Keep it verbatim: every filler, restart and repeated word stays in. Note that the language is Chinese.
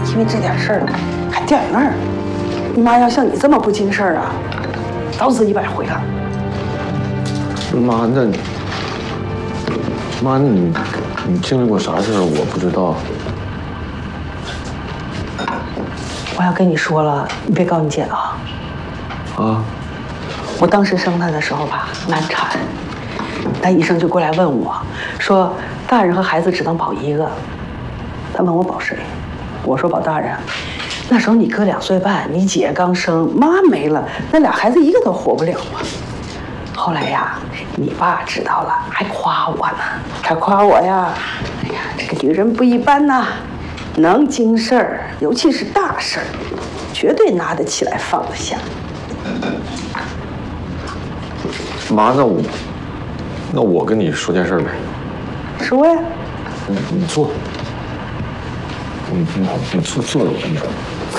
因为这点事儿还掉眼泪儿。你妈要像你这么不经事儿啊，早死一百回了。 妈，那妈，那你你经历过啥事儿？我不知道。 我要跟你说了，你别告你姐啊。 啊。 我当时生她的时候吧，难产，那医生就过来问我，说大人和孩子只能保一个。他问我保谁，我说保大人。那时候你哥两岁半，你姐刚生，妈没了，那俩孩子一个都活不了啊。后来呀，你爸知道了，还夸我呢。他夸我呀，哎呀，这个女人不一般呐，能经事儿，尤其是大事儿，绝对拿得起来放得下。 妈，那我，那我跟你说件事呗。 说呀。 你你坐。你你你坐坐着我跟你说。